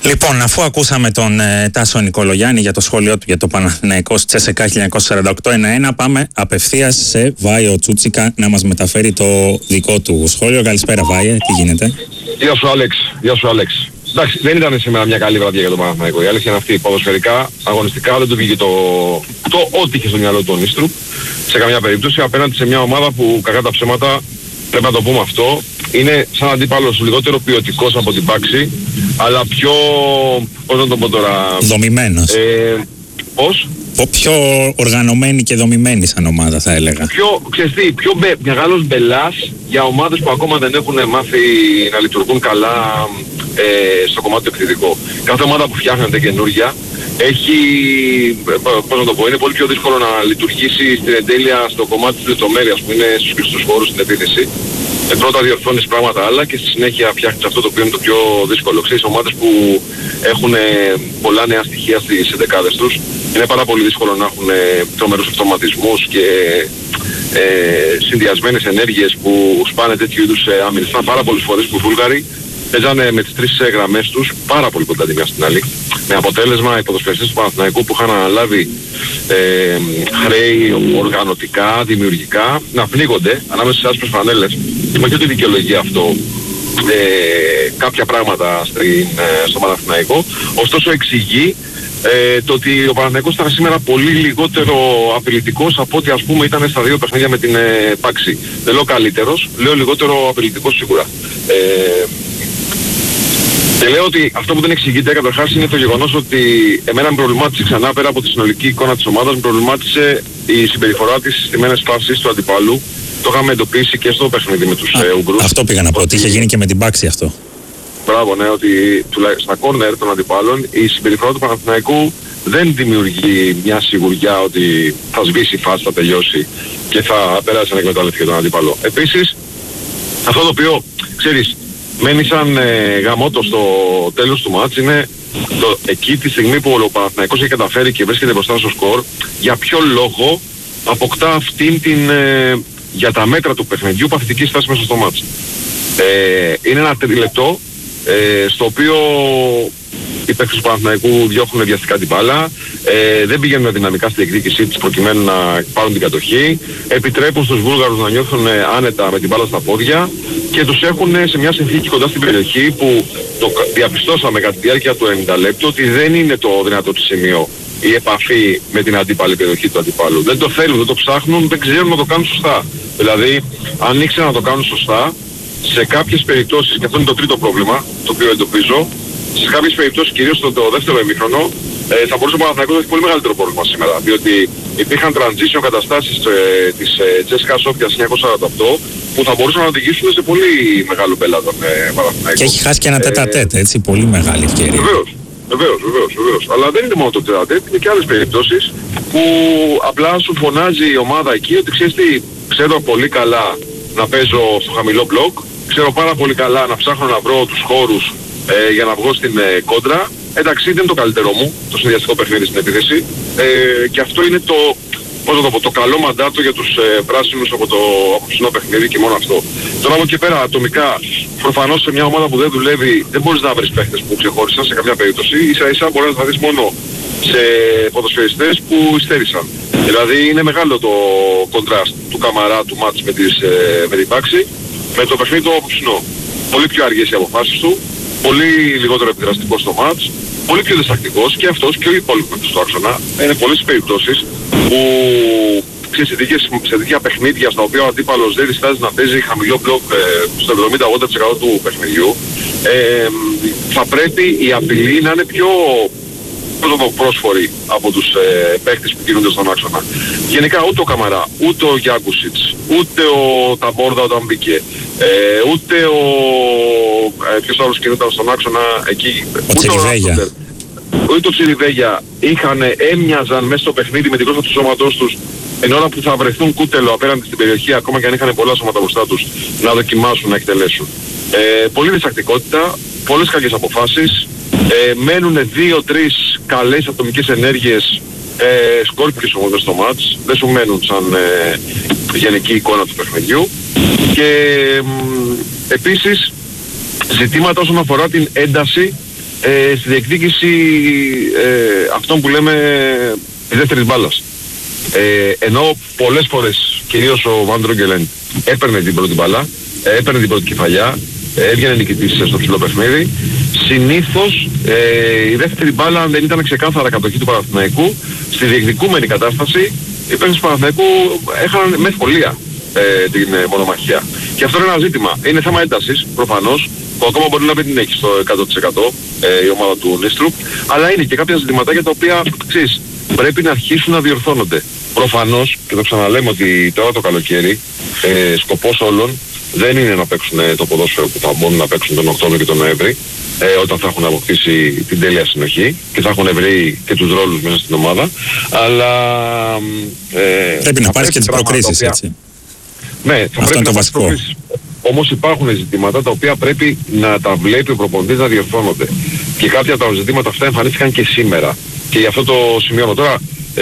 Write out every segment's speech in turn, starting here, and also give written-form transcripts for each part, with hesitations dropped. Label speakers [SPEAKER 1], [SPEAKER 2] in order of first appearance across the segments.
[SPEAKER 1] Λοιπόν, αφού ακούσαμε τον Τάσο Νικολογιάννη για το σχόλιο του για το Παναθηναϊκός Τσέσεκα 1948-1-1, πάμε απευθείας σε Βάιο Τσούτσικα να μας μεταφέρει το δικό του σχόλιο. Καλησπέρα Βάιε, τι γίνεται?
[SPEAKER 2] Γεια σου Άλεξ, γεια σου Άλεξ. Εντάξει, δεν ήταν σήμερα μια καλή βραδιά για τον Παναθηναϊκό. Η αλήθεια είναι αυτή, ποδοσφαιρικά, αγωνιστικά δεν του βγήκε το ό,τι είχε στο μυαλό του Νίστρου σε καμιά περίπτωση, απέναντι σε μια ομάδα που κακά τα ψέματα, πρέπει να το πούμε αυτό, είναι σαν αντίπαλος λιγότερο ποιοτικός από την Πάξη, αλλά πιο, πώς να το πω τώρα...
[SPEAKER 1] Δομημένος.
[SPEAKER 2] Πώς?
[SPEAKER 1] Πιο οργανωμένη και δομημένη σαν ομάδα θα έλεγα.
[SPEAKER 2] Ξέρεις τι, πιο μεγάλος μπελάς για ομάδες που ακόμα δεν έχουν μάθει να λειτουργούν καλά στο κομμάτι του επιθετικό. Κάθε ομάδα που φτιάχνεται καινούργια έχει, πώς να το πω, είναι πολύ πιο δύσκολο να λειτουργήσει στην εντέλεια στο κομμάτι της λεπτομέρειας που είναι στους κλειστούς χώρους στην επίθεση. Πρώτα διορθώνεις πράγματα άλλα και στη συνέχεια φτιάχνεις αυτό το οποίο είναι το πιο δύσκολο. Ξέρεις, ομάδες που έχουν πολλά νέα στοιχεία στις εντεκάδες τους, είναι πάρα πολύ δύσκολο να έχουν τρομερούς αυτοματισμούς και συνδυασμένες ενέργειες που σπάνε τέτοιου είδους άμυνες. Ήταν πάρα πολλές φορές που οι Βούλγαροι παίζανε με τις τρεις γραμμές τους πάρα πολύ κοντά τη μια στην άλλη. Με αποτέλεσμα οι ποδοσφαιριστές του Παναθηναϊκού που είχαν αναλάβει χρέη οργανωτικά, δημιουργικά, να πνίγονται ανάμεσα στις άσπρες φανέλες. Όχι ότι δικαιολογεί αυτό κάποια πράγματα στο Παναθηναϊκό, ωστόσο εξηγεί το ότι ο Παναθηναϊκός ήταν σήμερα πολύ λιγότερο απειλητικός από ό,τι ας πούμε ήταν στα δύο παιχνίδια με την Πάξη. Δεν λέω καλύτερος, λέω λιγότερο απειλητικός σίγουρα. Και λέω ότι αυτό που δεν εξηγείται καταρχάς είναι το γεγονός ότι εμένα με προβλημάτισε ξανά πέρα από τη συνολική εικόνα της ομάδας, με προβλημάτισε η συμπεριφορά της στις στιμένες φάσεις του αντιπάλου. Το είχαμε εντοπίσει και στο παιχνίδι με τους Ουγγρούς. Αυτό πήγα να πω, ότι είχε γίνει και με την Πάξη αυτό. Μπράβο, ναι, ότι στα κόρνερ των αντιπάλων η συμπεριφορά του Παναθηναϊκού δεν δημιουργεί μια σιγουριά ότι θα σβήσει η φάση, θα τελειώσει και θα περάσει να εκμεταλλευτεί τον αντίπαλο. Επίσης, αυτό το οποίο, ξέρεις, μένει σαν γαμότο στο τέλος του μάτς είναι εκεί τη στιγμή που ο Παναθηναϊκός έχει καταφέρει και βρίσκεται μπροστά στο σκορ, για ποιο λόγο αποκτά αυτήν την για τα μέτρα του παιχνιδιού παθητική στάση μέσα στο μάτς. Είναι ένα τριλεπτό στο οποίο οι παίκτες του Παναθηναϊκού διώχνουν βιαστικά την μπάλα, δεν πηγαίνουν δυναμικά στη διεκδίκησή της προκειμένου να πάρουν την κατοχή, επιτρέπουν στους Βούλγαρους να νιώθουν άνετα με την μπάλα στα πόδια και τους έχουν σε μια συνθήκη κοντά στην περιοχή που το διαπιστώσαμε κατά τη διάρκεια του 90 λεπτού ότι δεν είναι το δυνατό της σημείο η επαφή με την αντίπαλη περιοχή του αντιπάλου. Δεν το θέλουν, δεν το ψάχνουν, δεν ξέρουν να το κάνουν σωστά. Δηλαδή, αν ήξεραν να το κάνουν σωστά, σε κάποιες περιπτώσεις, και αυτό είναι το τρίτο πρόβλημα, το οποίο εντοπίζω, σε κάποιες περιπτώσεις, κυρίως στο δεύτερο ημίχρονο, θα μπορούσε ο Παναθηναϊκός να έχει πολύ μεγαλύτερο πρόβλημα σήμερα. Διότι υπήρχαν transition καταστάσεις της Τσέσκα Σόφιας 1948 που θα μπορούσαν να οδηγήσουν σε πολύ μεγάλο μπέλα τον Παναθηναϊκό. Και έχει χάσει και ένα τέτα-τέτ, έτσι, πολύ μεγάλη ευκαιρία. Βεβαίως. Αλλά δεν είναι μόνο το τέτα-τέτ, είναι και άλλες περιπτώσεις που απλά σου φωνάζει η ομάδα εκεί ότι ξέρεις τι, ξέρω πολύ καλά να παίζω στο χαμηλό μπλοκ, ξέρω πάρα πολύ καλά να ψάχνω να βρω τους χώρους για να βγω στην κόντρα. Εντάξει, δεν είναι το καλύτερό μου το συνδυαστικό παιχνίδι στην επίθεση και αυτό είναι το, πώς να το πω, το καλό μαντάτο για τους πράσινους από το απόψινό παιχνίδι και μόνο αυτό. Τώρα από εκεί πέρα ατομικά, προφανώς σε μια ομάδα που δεν δουλεύει δεν μπορείς να βρεις παίχτες που ξεχώρισαν σε καμιά περίπτωση, ίσα-ίσα μπορείς να τα δεις μόνο σε ποδοσφαιριστές που υστέρησαν. Δηλαδή είναι μεγάλο το κοντράστ του Καμαρά του μάτς με την Πάξη με το παιχνίδι το απόψινό. Πολύ πιο αργές οι αποφάσεις του, πολύ λιγότερο επιδραστικός στο μάτς, πολύ πιο διστακτικός και αυτός και ο υπόλοιπος του άξονα. Είναι πολλές περιπτώσεις που σε τέτοια παιχνίδια στα οποία ο αντίπαλος δεν διστάζει να παίζει χαμηλό μπλοκ στο 70-80% του παιχνιδιού, θα πρέπει η απειλή να είναι πιο πρόσφορη από τους παίκτες που κινούνται στον άξονα. Γενικά ούτε ο Καμαρά, ούτε ο Γιάκουσιτς, ούτε ο Ταμπόρδα όταν μπήκε, ούτε ο ποιος άλλος κινούνταν στον άξονα εκεί, ούτε ο Τσιριβέγια έμοιαζαν μέσα στο παιχνίδι με την κόστα του σώματός τους εν ώρα που θα βρεθούν κούτελο απέναντι στην περιοχή, ακόμα και αν είχαν πολλά σώματα μπροστά τους, να δοκιμάσουν να εκτελέσουν. Πολλή διστακτικότητα, πολλές κακές αποφάσεις, μένουν 2-3 καλές ατομικές ενέργειες σκόρπιες όμως στο μάτς, δεν σου μένουν σαν γενική εικόνα του παιχνιδιού και επίσης ζητήματα όσον αφορά την ένταση στη διεκδίκηση αυτών που λέμε της δεύτερης μπάλας. Ενώ πολλές φορές, κυρίως ο Βαν Ντρόγκελεν έπαιρνε την πρώτη μπάλα, έπαιρνε την πρώτη κεφαλιά, έβγαινε νικητής στο ψηλό παιχνίδι, συνήθως η δεύτερη μπάλα, αν δεν ήταν ξεκάθαρα κατοχή του Παναθηναϊκού, στη διεκδικούμενη κατάσταση οι παίκτες του Παναθηναϊκού έχαναν με ευκολία την μονομαχία. Και αυτό είναι ένα ζήτημα. Είναι θέμα έντασης, προφανώς, που ακόμα μπορεί να μην την έχει στο 100% η ομάδα του Νίστρουπ, αλλά είναι και κάποια ζητηματάκια τα οποία, ξέρεις, πρέπει να αρχίσουν να διορθώνονται. Προφανώς, και το ξαναλέμε ότι τώρα το καλοκαίρι, σκοπός όλων δεν είναι να παίξουν το ποδόσφαιρο που θα μπορούν να παίξουν τον Οκτώβριο και τον Νοέμβρη, όταν θα έχουν αποκτήσει την τέλεια συνοχή και θα έχουν βρει και τους ρόλους μέσα στην ομάδα, αλλά
[SPEAKER 1] πρέπει να πάρεις και τις προκρίσεις, έτσι.
[SPEAKER 2] Ναι, θα
[SPEAKER 1] αυτό είναι το βασικό.
[SPEAKER 2] Όμως υπάρχουν ζητήματα τα οποία πρέπει να τα βλέπει ο προπονητής να διορθώνονται. Και κάποια από τα ζητήματα αυτά εμφανίστηκαν και σήμερα. Και γι' αυτό το σημειώνω τώρα,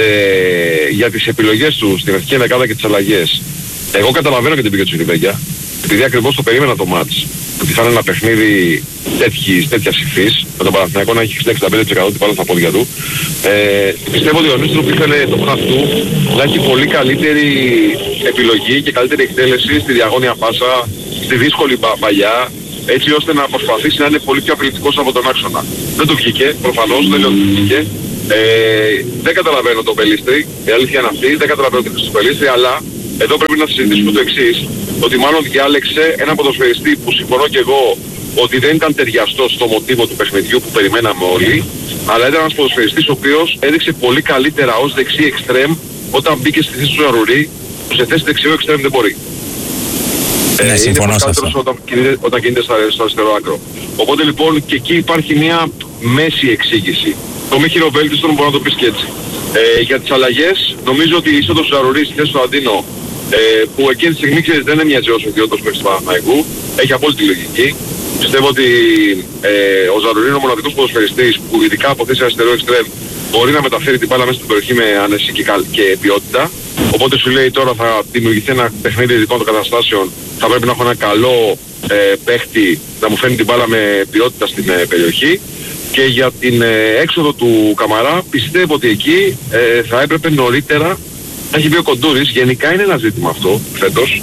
[SPEAKER 2] για τις επιλογές του στην αρχική ενδεκάδα και τις αλλαγές. Εγώ καταλαβαίνω και την πήγε του Σιλιβέγια, επειδή ακριβώς το περίμενα το μάτς, ότι θα είναι ένα παιχνίδι τέτοιας υφής, με τον Παναθηναϊκό να έχει 65% την μπάλα στα πόδια του. Πιστεύω ότι ο Νίστρουπ ήθελε το μάτς του να έχει πολύ καλύτερη επιλογή και καλύτερη εκτέλεση στη διαγώνια πάσα, στη δύσκολη παλιά, έτσι ώστε να προσπαθήσει να είναι πολύ πιο απειλητικός από τον άξονα. Δεν του βγήκε, προφανώς, δεν λέω ότι του βγήκε. Δεν καταλαβαίνω τον Πελίστρη, η αλήθεια είναι αυτή, δεν καταλαβαίνω την χρήση του Πελίστρη, αλλά εδώ πρέπει να συζητήσουμε το εξής, ότι μάλλον διάλεξε ένα ποδοσφαιριστή που συμφωνώ και εγώ ότι δεν ήταν ταιριαστό στο μοτίβο του παιχνιδιού που περιμέναμε όλοι, αλλά ήταν ένας ποδοσφαιριστής ο οποίος έδειξε πολύ καλύτερα ως δεξί εξτρέμ όταν μπήκε στη θέση του Ζαρουρί, που σε θέση δεξιό εξτρέμ δεν μπορεί.
[SPEAKER 1] Ναι, συμφωνώ σε αυτό.
[SPEAKER 2] Όταν κινείται στο αριστερό άκρο. Οπότε λοιπόν και εκεί υπάρχει μια μέση εξήγηση. Το μη χειροβέλτιστον μπορεί να το πεις και έτσι. Για τις αλλαγές, νομίζω ότι η είσοδος του Ζαρουρί στη θέση του Αντίνο, που εκείνη τη στιγμή δεν έμοιαζε όσο ιδιότητας παίκτης του Παναθηναϊκού, έχει απόλυτη λογική. Πιστεύω ότι ο Ζαρουρί είναι ο μοναδικός ποδοσφαιριστής που ειδικά από θέση αριστερό εξτρέμ μπορεί να μεταφέρει την μπάλα μέσα στην περιοχή με άνεση και ποιότητα. Οπότε σου λέει τώρα θα δημιουργηθεί ένα παιχνίδι ειδικών των καταστάσεων, θα πρέπει να έχω ένα καλό παίχτη να μου φέρνει την μπάλα με ποιότητα στην περιοχή. Και για την έξοδο του Καμαρά πιστεύω ότι εκεί θα έπρεπε νωρίτερα να έχει βγει ο Κοντούρης. Γενικά είναι ένα ζήτημα αυτό φέτος.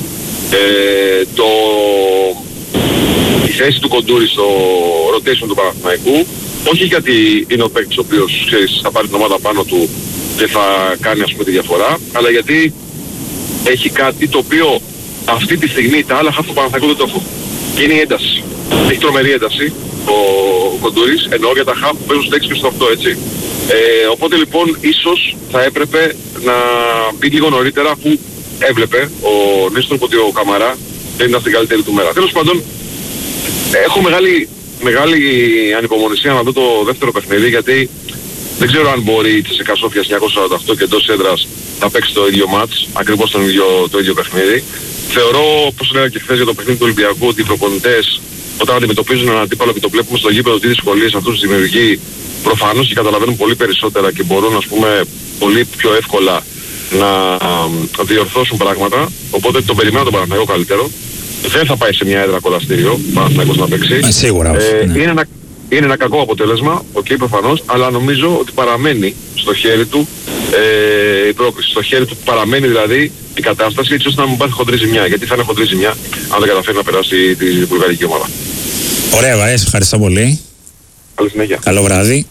[SPEAKER 2] Η θέση του Κοντούρη στο rotation του Παναθηναϊκού, όχι γιατί είναι ο παίκτης ο οποίος, ξέρεις, θα πάρει την ομάδα πάνω του και θα κάνει ας πούμε τη διαφορά, αλλά γιατί έχει κάτι το οποίο αυτή τη στιγμή τα άλλα χαφ του Παναθηναϊκού δεν το έχουν. Και είναι η ένταση. Έχει τρομερή ένταση ο Κοντούρης, εννοώ για τα χαφ που παίζουν στο 6 και στο 8, έτσι. Οπότε λοιπόν ίσως θα έπρεπε να μπει λίγο νωρίτερα, που έβλεπε ο Νίστρουπ ότι ο Καμαρά δεν ήταν στην καλύτερη του μέρα. Τέλος πάντων, έχω μεγάλη ανυπομονησία να δω το δεύτερο παιχνίδι, γιατί δεν ξέρω αν μπορεί η CSKA Sofia 948 και εντός έδρας να παίξει το ίδιο μάτς, ακριβώς το ίδιο παιχνίδι. Θεωρώ, όπως έλεγα και χθες για το παιχνίδι του Ολυμπιακού, ότι οι προπονητές όταν αντιμετωπίζουν έναν αντίπαλο και το βλέπουμε στο γήπεδο τι δυσκολίες αυτούς τους δημιουργεί, προφανώς και καταλαβαίνουν πολύ περισσότερα και μπορούν, ας πούμε, πολύ πιο εύκολα να διορθώσουν πράγματα. Οπότε τον περιμένω τον Παναθηναϊκό καλύτερο. Δεν θα πάει σε μια έδρα κολαστήριο ο Παναθηναϊκός να παίξει.
[SPEAKER 1] Σίγουρα. Ναι.
[SPEAKER 2] Είναι ένα κακό αποτέλεσμα, προφανώς, αλλά νομίζω ότι παραμένει στο χέρι του η πρόκληση. Στο χέρι του παραμένει δηλαδή η κατάσταση, έτσι ώστε να μην πάθει χοντρή ζημιά. Γιατί θα είναι χοντρή ζημιά αν δεν καταφέρει να περάσει τη βουλγαρική ομάδα.
[SPEAKER 1] Ωραία, Βαέ, ευχαριστώ πολύ.
[SPEAKER 2] Καλή συνέχεια.
[SPEAKER 1] Καλό βράδυ.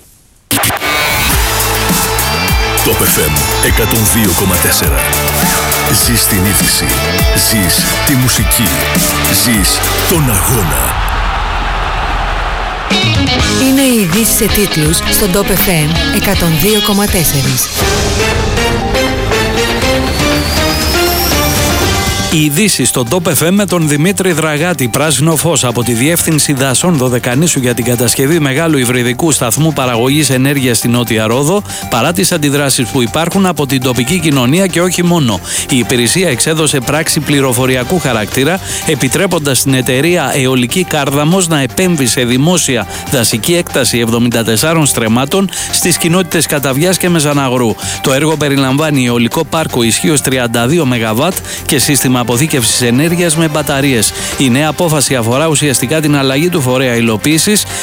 [SPEAKER 3] Top FM 102,4. Ζεις την είδηση. Ζεις τη μουσική. Ζεις τον αγώνα.
[SPEAKER 4] Είναι οι ειδήσεις σε τίτλους στον Top FM 102,4.
[SPEAKER 5] Οι ειδήσεις στο Top FM με τον Δημήτρη Δραγάτη. Πράσινο φως από τη Διεύθυνση Δασών Δωδεκανήσου για την κατασκευή μεγάλου υβριδικού σταθμού παραγωγής ενέργειας στην Νότια Ρόδο, παρά τις αντιδράσεις που υπάρχουν από την τοπική κοινωνία και όχι μόνο. Η υπηρεσία εξέδωσε πράξη πληροφοριακού χαρακτήρα, επιτρέποντας στην εταιρεία Αιωλική Κάρδαμος να επέμβει σε δημόσια δασική έκταση 74 στρεμμάτων στις κοινότητες Καταβιάς και Μεζαναγρού. Το έργο περιλαμβάνει αιωλικό πάρκο ισχύως 32 ΜΒ και σύστημα αποθήκευσης ενέργειας με μπαταρίες. Η νέα απόφαση αφορά ουσιαστικά την αλλαγή του φορέα υλοποίησης,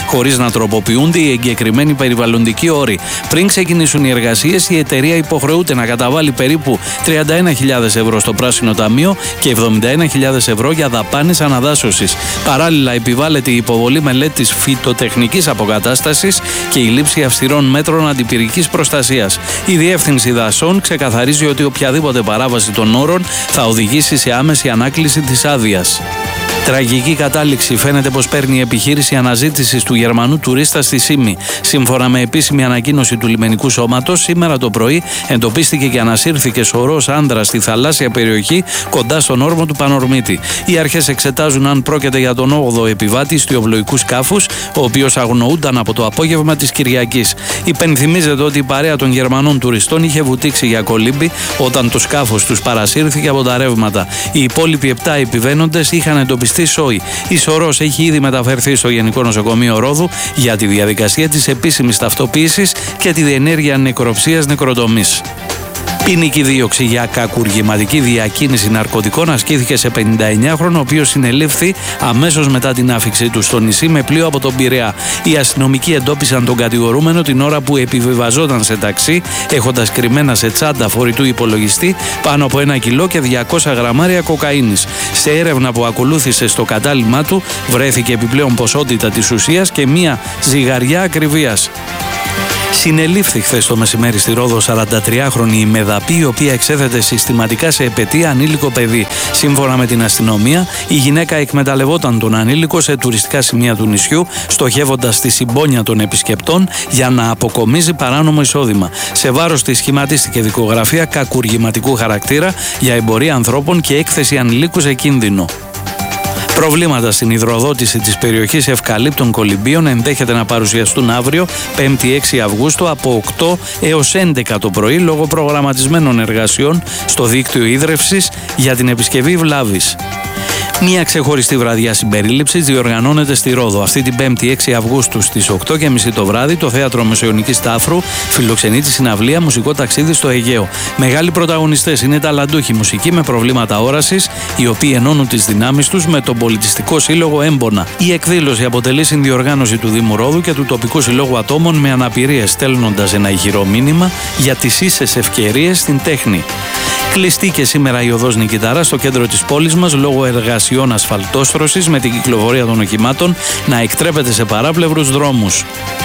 [SPEAKER 5] χωρίς να τροποποιούνται οι εγκεκριμένοι περιβαλλοντικοί όροι. Πριν ξεκινήσουν οι εργασίες, η εταιρεία υποχρεούται να καταβάλει περίπου 31.000 ευρώ στο Πράσινο Ταμείο και 71.000 ευρώ για δαπάνες αναδάσωσης. Παράλληλα, επιβάλλεται η υποβολή μελέτης φυτοτεχνικής αποκατάστασης και η λήψη αυστηρών μέτρων αντιπυρικής προστασίας. Η Διεύθυνση Δασών ξεκαθαρίζει ότι οποιαδήποτε παράβαση των όρων θα οδηγήσει σε άμεση ανάκληση της άδειας. Τραγική κατάληξη φαίνεται πως παίρνει η επιχείρηση αναζήτησης του Γερμανού τουρίστα στη Σύμη. Σύμφωνα με επίσημη ανακοίνωση του λιμενικού σώματος, σήμερα το πρωί εντοπίστηκε και ανασύρθηκε σωρός άνδρας στη θαλάσσια περιοχή κοντά στον όρμο του Πανορμίτη. Οι αρχές εξετάζουν αν πρόκειται για τον 8ο επιβάτη στιωβλοϊκού σκάφους, ο οποίος αγνοούνταν από το απόγευμα της Κυριακής. Υπενθυμίζεται ότι η παρέα των Γερμανών τουριστών είχε βουτήξει για κολύμπη όταν το σκάφος τους παρασύρθηκε από τα ρεύματα. Οι υπόλοιποι 7 επιβαίνοντες είχαν εντοπιστεί σόι. Η σωρός έχει ήδη μεταφερθεί στο Γενικό Νοσοκομείο Ρόδου για τη διαδικασία της επίσημης ταυτοποίησης και τη διενέργεια νεκροψίας νεκροτομής. Ποινική δίωξη για κακουργηματική διακίνηση ναρκωτικών ασκήθηκε σε 59χρονο, ο οποίος συνελήφθη αμέσως μετά την άφιξή του στο νησί με πλοίο από τον Πειραιά. Οι αστυνομικοί εντόπισαν τον κατηγορούμενο την ώρα που επιβιβαζόταν σε ταξί, έχοντας κρυμμένα σε τσάντα φορητού υπολογιστή πάνω από 1 κιλό και 200 γραμμάρια κοκαίνης. Σε έρευνα που ακολούθησε στο κατάλημά του, βρέθηκε επιπλέον ποσότητα της ουσίας και μία ζυγαριά ακριβίας. Συνελήφθη χθες το μεσημέρι στη Ρόδο 43χρονη η Μεδαπή, η οποία εξέθεται συστηματικά σε επετή ανήλικο παιδί. Σύμφωνα με την αστυνομία, η γυναίκα εκμεταλλευόταν τον ανήλικο σε τουριστικά σημεία του νησιού, στοχεύοντας τη συμπόνια των επισκεπτών για να αποκομίζει παράνομο εισόδημα. Σε βάρος της σχηματίστηκε δικογραφία κακουργηματικού χαρακτήρα για εμπορία ανθρώπων και έκθεση ανηλίκου σε κίνδυνο. Προβλήματα στην υδροδότηση της περιοχής Ευκαλύπτων Κολυμπίων ενδέχεται να παρουσιαστούν αύριο, 5η 6 Αυγούστου, από 8 έως 11 το πρωί, λόγω προγραμματισμένων εργασιών στο δίκτυο ίδρευσης για την επισκευή βλάβης. Μια ξεχωριστή βραδιά συμπερίληψης διοργανώνεται στη Ρόδο. Αυτή την 5η 6 Αυγούστου στις 8:30 το βράδυ, το Θέατρο Μεσαιωνικής Τάφρου φιλοξενεί τη συναυλία Μουσικό Ταξίδι στο Αιγαίο. Μεγάλοι πρωταγωνιστές είναι ταλαντούχοι μουσικοί με προβλήματα όρασης, οι οποίοι ενώνουν τις δυνάμεις τους με τον Πολιτιστικό Σύλλογο Έμπονα. Η εκδήλωση αποτελεί συνδιοργάνωση του Δήμου Ρόδου και του Τοπικού Συλλόγου Ατόμων με αναπηρίες, στέλνοντας ένα ηχηρό μήνυμα για τις ίσες ευκαιρίες στην τέχνη. Κλειστή και σήμερα η οδός Νικηταρά στο κέντρο της πόλης μας λόγω εργασιών ασφαλτόστρωσης, με την κυκλοφορία των οχημάτων να εκτρέπεται σε παράπλευρους δρόμους.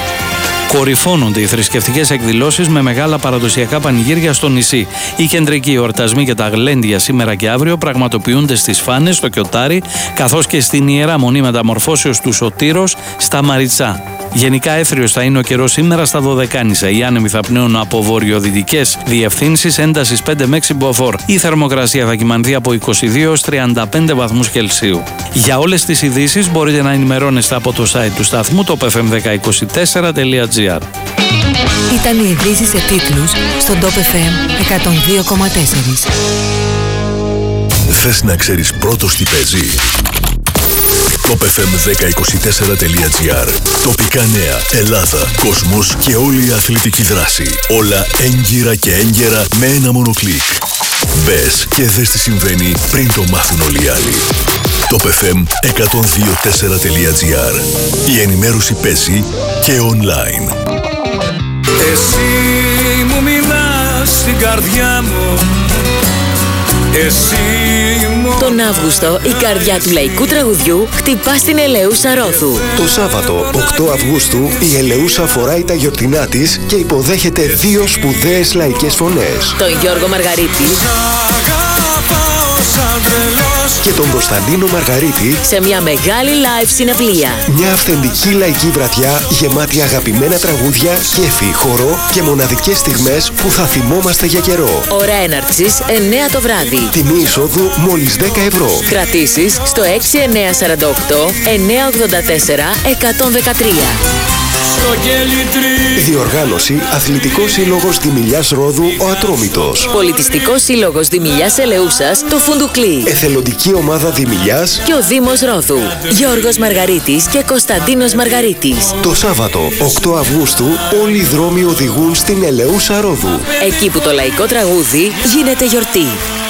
[SPEAKER 5] Κορυφώνονται οι θρησκευτικές εκδηλώσεις με μεγάλα παραδοσιακά πανηγύρια στο νησί. Οι κεντρικοί εορτασμοί και τα γλέντια σήμερα και αύριο πραγματοποιούνται στις Φάνες, στο Κιωτάρι, καθώς και στην Ιερά Μονή Μεταμορφώσεως του Σωτήρος στα Μαριτσά. Γενικά έθριος θα είναι ο καιρός σήμερα στα Δωδεκάνησα. Οι άνεμοι θα πνέουν από βορειοδυτικές διευθύνσεις έντασης 5 με 6 μποφόρ. Η θερμοκρασία θα κυμανθεί από 22 έως 35 βαθμούς Κελσίου. Για όλες τις ειδήσεις μπορείτε να ενημερώνεστε από το site του σταθμού, το pfm1024.gr.
[SPEAKER 4] Ήταν οι ειδήσεις σε τίτλους στον Top FM 102,4.
[SPEAKER 3] Θες να ξέρεις πρώτος τι παίζει? topfm1024.gr. Τοπικά νέα, Ελλάδα, κόσμος και όλη η αθλητική δράση. Όλα έγκυρα και έγκαιρα με ένα μόνο κλικ. Μπες και δες τι συμβαίνει πριν το μάθουν όλοι οι άλλοι. topfm1024.gr. Η ενημέρωση παίζει και online.
[SPEAKER 6] Εσύ μου μιλάς στην καρδιά μου.
[SPEAKER 7] Τον Αύγουστο η καρδιά του λαϊκού τραγουδιού χτυπά στην Ελεούσα Ρόδου.
[SPEAKER 8] Το Σάββατο 8 Αυγούστου η Ελεούσα φοράει τα γιορτινά της και υποδέχεται 2 σπουδαίες λαϊκές φωνές.
[SPEAKER 7] Τον Γιώργο Μαργαρίτη
[SPEAKER 8] και τον Κωνσταντίνο Μαργαρίτη
[SPEAKER 7] σε μια μεγάλη live συναυλία.
[SPEAKER 8] Μια αυθεντική λαϊκή βραδιά γεμάτη αγαπημένα τραγούδια, κέφι, χορό και μοναδικές στιγμές που θα θυμόμαστε για καιρό.
[SPEAKER 7] Ώρα έναρξης 9 το βράδυ.
[SPEAKER 8] Τιμή εισόδου μόλις 10 ευρώ.
[SPEAKER 7] Κρατήσεις στο 6948 984 113.
[SPEAKER 8] Διοργάνωση Αθλητικός Σύλλογος Δημηλιάς Ρόδου ο Ατρόμητος.
[SPEAKER 7] Πολιτιστικός Σύλλογος Δημηλιάς Ελεούσας το Φουντουκλί.
[SPEAKER 8] Εθελοντική Ομάδα Δημηλιάς
[SPEAKER 7] και ο Δήμος Ρόδου. Γιώργος Μαργαρίτης και Κωνσταντίνος Μαργαρίτης.
[SPEAKER 8] Το Σάββατο 8 Αυγούστου όλοι οι δρόμοι οδηγούν στην Ελεούσα Ρόδου.
[SPEAKER 7] Εκεί που το λαϊκό τραγούδι γίνεται γιορτή.